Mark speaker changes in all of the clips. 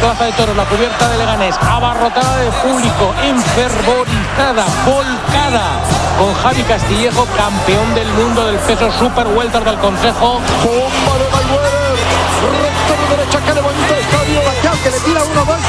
Speaker 1: Plaza de Toros, la cubierta de Leganés, abarrotada de público, enfervorizada, volcada, con Javi Castillejo, campeón del mundo del peso super welter del Consejo.
Speaker 2: Bomba de Mayweather, recta de derecha que levanta Estadio Bacal, que le tira uno más.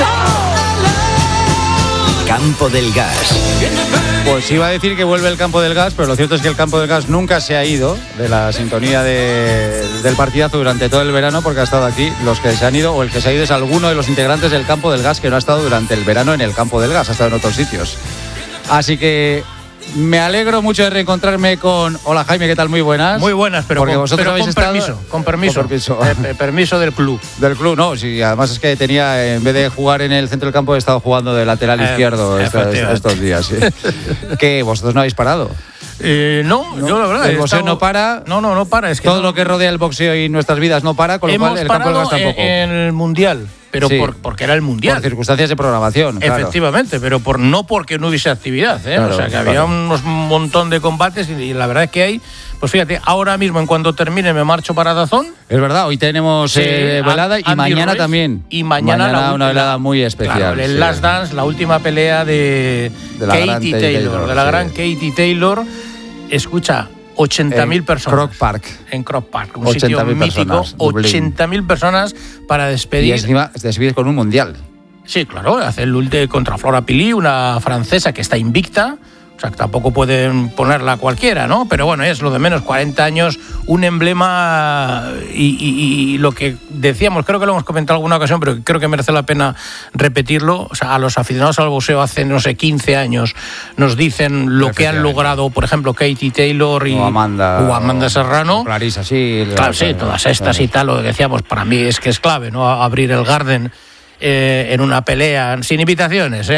Speaker 3: Campo del Gas.
Speaker 4: Pues iba a decir que vuelve el Campo del Gas, pero lo cierto es que el Campo del Gas nunca se ha ido de la sintonía del partidazo durante todo el verano, porque ha estado aquí. Los que se han ido, o el que se ha ido, es alguno de los integrantes del Campo del Gas que no ha estado durante el verano en el Campo del Gas, ha estado en otros sitios. Así que me alegro mucho de reencontrarme con... Hola Jaime, ¿qué tal? Muy buenas.
Speaker 5: Muy buenas, pero con permiso. Permiso del club.
Speaker 4: Del club, no, sí, además es que tenía, en vez de jugar en el centro del campo, he estado jugando de lateral izquierdo estos días. Sí. ¿Qué? ¿Vosotros no habéis parado?
Speaker 5: No, yo la verdad.
Speaker 4: El boxeo no para.
Speaker 5: No para. Es que
Speaker 4: todo lo que rodea el boxeo y nuestras vidas no para, con lo cual el Campo del Gas tampoco.
Speaker 5: En el Mundial. Pero sí, porque era el Mundial.
Speaker 4: Por circunstancias de programación.
Speaker 5: Efectivamente, claro. Pero no porque no hubiese actividad. Claro, o sea, que había un montón de combates y la verdad es que hay. Pues fíjate, ahora mismo, en cuanto termine, me marcho para DAZN.
Speaker 4: Es verdad, hoy tenemos velada y mañana Royce, también.
Speaker 5: Y mañana
Speaker 4: una velada muy especial.
Speaker 5: Claro, el Last Dance, la última pelea de Katie Taylor. De la gran Katie Taylor. Escucha, 80.000 personas. En Croke Park, un sitio mítico. 80.000 personas para despedir.
Speaker 4: Y encima despedir con un mundial.
Speaker 5: Sí, claro, hacer el ulti contra Flora Pili, una francesa que está invicta. O sea, que tampoco pueden ponerla cualquiera, ¿no? Pero bueno, es lo de menos, 40 años, un emblema y lo que decíamos, creo que lo hemos comentado en alguna ocasión, pero creo que merece la pena repetirlo. O sea, a los aficionados al boxeo hace, no sé, 15 años nos dicen lo que han logrado, por ejemplo, Katie Taylor o Amanda Serrano.
Speaker 4: Clarissa, sí.
Speaker 5: Claro, sí, todas estas y tal, lo que decíamos, para mí es que es clave, ¿no? Abrir el Garden. En una pelea sin invitaciones,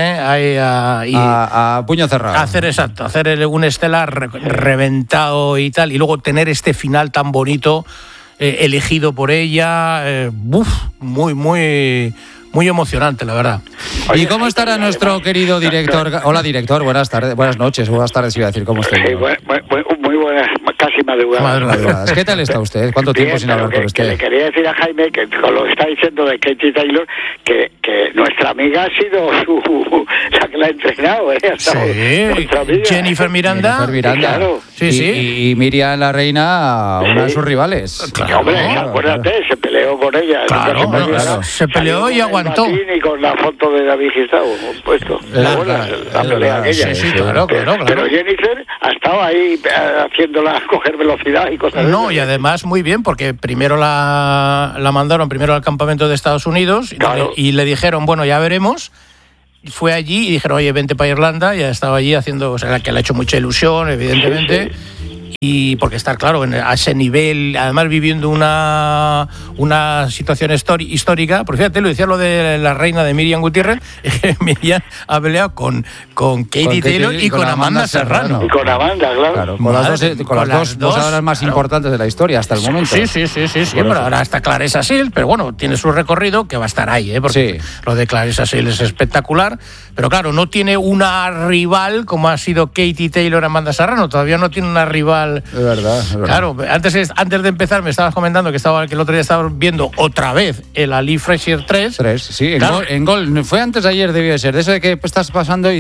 Speaker 4: a puño cerrado.
Speaker 5: Hacer un estelar reventado y tal, y luego tener este final tan bonito elegido por ella, muy emocionante, la verdad.
Speaker 4: ¿Y cómo estará nuestro querido director? Hola, director, buenas noches, iba a decir, ¿cómo está?
Speaker 6: Muy buenas, casi madrugadas.
Speaker 4: ¿Qué tal está usted? ¿Cuánto tiempo sin hablar con usted?
Speaker 6: Que le quería decir a Jaime, que con lo que está diciendo de Katie Taylor, que nuestra amiga ha sido la que la ha entrenado,
Speaker 5: Jennifer Miranda.
Speaker 6: Claro.
Speaker 4: Sí. Y Miriam la Reina, una de sus rivales.
Speaker 6: Claro, hombre, acuérdate, se peleó con ella.
Speaker 5: Claro. Se peleó y aguantó.
Speaker 6: Y con la foto de David Gistavo puesto. La pelea aquella.
Speaker 5: Sí, claro.
Speaker 6: Pero Jennifer ha estado ahí haciéndola coger velocidad y cosas así.
Speaker 5: No, y además muy bien, porque primero la mandaron al campamento de Estados Unidos, claro. Y le dijeron, bueno, ya veremos. Fue allí y dijeron, oye, vente para Irlanda, y ha estado allí haciendo, o sea, que le ha hecho mucha ilusión, evidentemente. Sí. Y porque estar, claro, a ese nivel, además viviendo una situación histórica, porque fíjate, lo decía lo de la reina de Miriam Gutiérrez, Miriam ha peleado con Katie Taylor y con Amanda Serrano.
Speaker 6: Y con Amanda, claro.
Speaker 4: Con las dos boxeadoras más importantes de la historia hasta el momento.
Speaker 5: Sí, pero ahora está Clarissa Shields, pero bueno, tiene su recorrido que va a estar ahí, porque lo de Clarissa Shields es espectacular, pero claro, no tiene una rival como ha sido Katie Taylor, Amanda Serrano, todavía no tiene una rival.
Speaker 4: Es verdad.
Speaker 5: Claro, antes de empezar me estabas comentando que el otro día estabas viendo otra vez el Ali Frazier 3.
Speaker 4: Sí, en gol. Fue antes de ayer, debió de ser. De eso de que estás pasando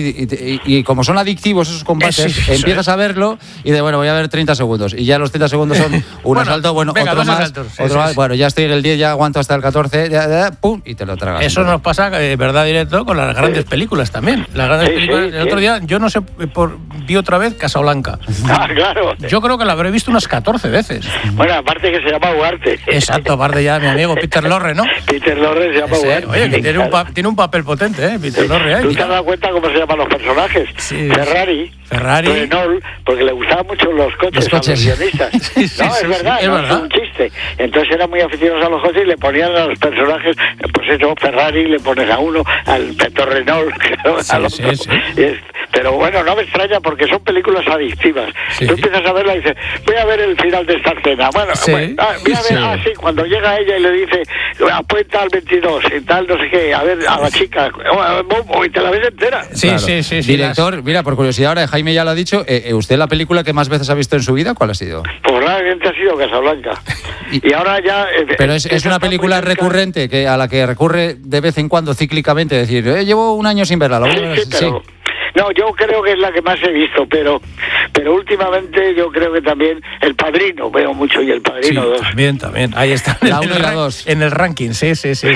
Speaker 4: y como son adictivos esos combates, empiezas a verlo y de, bueno, voy a ver 30 segundos. Y ya los 30 segundos son un asalto, venga, otro más. Más. Bueno, ya estoy en el 10, ya aguanto hasta el 14, pum, y te lo tragas.
Speaker 5: Eso nos pasa, verdad directo, con las grandes películas también. Las grandes películas. El otro día, yo no sé, vi otra vez Casablanca.
Speaker 6: Claro.
Speaker 5: Yo creo que la habré visto unas 14 veces.
Speaker 6: Bueno, aparte que se llama Ugarte.
Speaker 5: Exacto, aparte ya mi amigo Peter Lorre, ¿no?
Speaker 6: Peter Lorre se llama Ugarte.
Speaker 5: Oye, que tiene un papel potente, Peter Lorre.
Speaker 6: ¿Tú te has dado cuenta cómo se llaman los personajes?
Speaker 5: Sí.
Speaker 6: Ferrari, Renault, porque le gustaban mucho los coches. A los guionistas. Es verdad, es un chiste. Entonces eran muy aficionados a los coches y le ponían a los personajes, pues eso, Ferrari, le pones a uno, al Peter Renault, al otro. Pero bueno, no me extraña porque son películas adictivas. Tú empiezas a ver verla y dice, voy a ver el final de esta escena. Bueno,
Speaker 5: sí,
Speaker 6: voy a ver, sí, cuando llega ella y le dice, apuesta al 22 y tal, no sé qué, a ver, a la chica, y te la ves entera.
Speaker 5: Sí,
Speaker 4: claro.
Speaker 5: sí.
Speaker 4: Director, mira, por curiosidad, ahora Jaime ya lo ha dicho, ¿usted la película que más veces ha visto en su vida, cuál ha sido?
Speaker 6: Pues realmente ha sido Casablanca. Y ahora ya...
Speaker 4: Pero es una película recurrente a la que recurre de vez en cuando cíclicamente, decir, llevo un año sin verla.
Speaker 6: Pero... No, yo creo que es la que más he visto, pero últimamente yo creo que también El Padrino, veo mucho, y El Padrino 2.
Speaker 5: También, ahí está.
Speaker 4: La 1 y la 2.
Speaker 5: En el ranking, sí.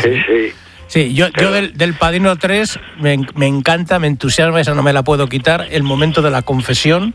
Speaker 5: Sí, yo del Padrino 3 me encanta, me entusiasma, esa no me la puedo quitar, el momento de la confesión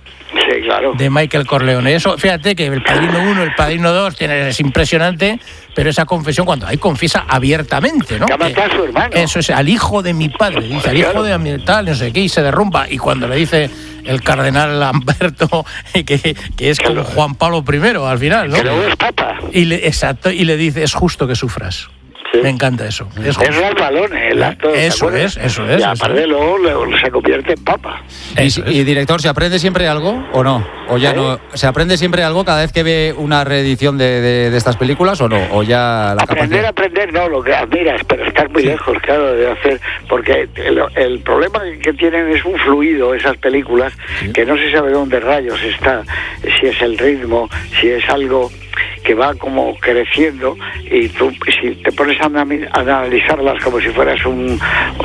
Speaker 5: de Michael Corleone. Eso, fíjate que el Padrino 1, el Padrino 2 es impresionante, pero esa confesión cuando ahí confiesa abiertamente, ¿no?
Speaker 6: Que mata a su hermano.
Speaker 5: Eso es, al hijo de mi padre, dice, al hijo de mi tal, no sé qué, y se derrumba. Y cuando le dice el cardenal Lamberto que es como Juan Pablo I al final, ¿no?
Speaker 6: Que luego es papa.
Speaker 5: Exacto, y le dice, es justo que sufras. Sí. Me encanta eso.
Speaker 6: Es Rasbalone, el actor.
Speaker 5: Eso es.
Speaker 6: Y aparte luego se convierte en papa.
Speaker 4: Y director, ¿se aprende siempre algo o no? ¿O ya no? ¿Se aprende siempre algo cada vez que ve una reedición de estas películas o no? ¿O ya la
Speaker 6: Aprender no, lo que admiras, pero estás muy lejos, claro, de hacer, porque el problema que tienen es un fluido, esas películas, que no se sabe dónde rayos está, si es el ritmo, si es algo que va como creciendo, y tú, si te pones a analizarlas como si fueras un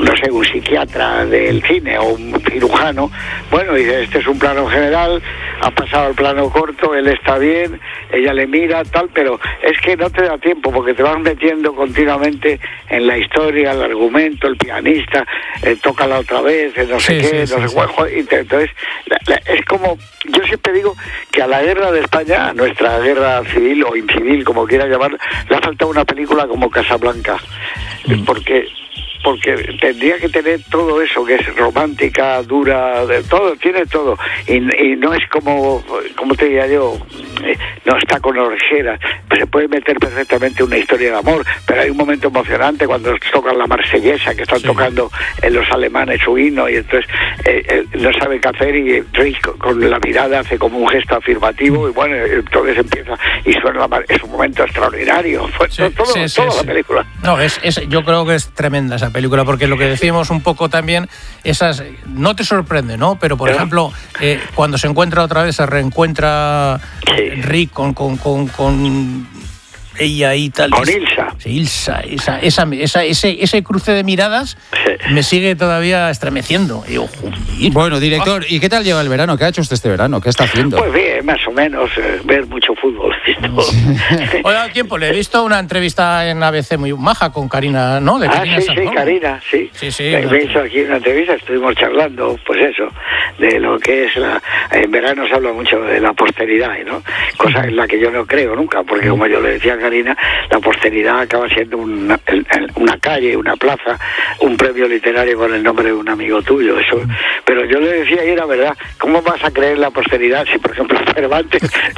Speaker 6: psiquiatra del cine o un cirujano, bueno, dices, este es un plano general, ha pasado al plano corto, él está bien, ella le mira, tal, pero es que no te da tiempo, porque te vas metiendo continuamente en la historia, el argumento, el pianista, tócala otra vez, no sé qué, entonces, es como, yo siempre digo que a la guerra de España, a nuestra guerra civil o incivil, como quiera llamar, le ha faltado una película como Casablanca, porque tendría que tener todo eso, que es romántica, dura, de todo, tiene todo, y no es como te diría yo, no está con orejeras, se puede meter perfectamente una historia de amor, pero hay un momento emocionante cuando tocan la marsellesa, que están tocando los alemanes su himno, y entonces no sabe qué hacer, y Rich con la mirada hace como un gesto afirmativo, y bueno, entonces empieza, y suena es un momento extraordinario, toda la película.
Speaker 5: No, yo creo que es tremenda esa película, porque lo que decimos un poco también, esas no te sorprende, ¿no? Pero por ejemplo, cuando se encuentra otra vez, se reencuentra Rick con ella y tal.
Speaker 6: Con Ilsa.
Speaker 5: Ese cruce de miradas me sigue todavía estremeciendo. Y digo,
Speaker 4: bueno, director, ¿y qué tal lleva el verano? ¿Qué ha hecho usted este verano? ¿Qué está haciendo?
Speaker 6: Pues bien, más o menos, ver mucho fútbol.
Speaker 5: Hoy al tiempo, le he visto una entrevista en ABC muy maja con Karina, ¿no? De Karina
Speaker 6: Karina, sí. Me hizo aquí una entrevista, estuvimos charlando, pues eso, de lo que es en verano se habla mucho de la posteridad, ¿no? Cosa en la que yo no creo nunca, porque como yo le decía a Karina, la posteridad acaba siendo una calle, una plaza, un premio literario con el nombre de un amigo tuyo, eso. Pero yo le decía, y era verdad, ¿cómo vas a creer la posteridad si, por ejemplo, Cervantes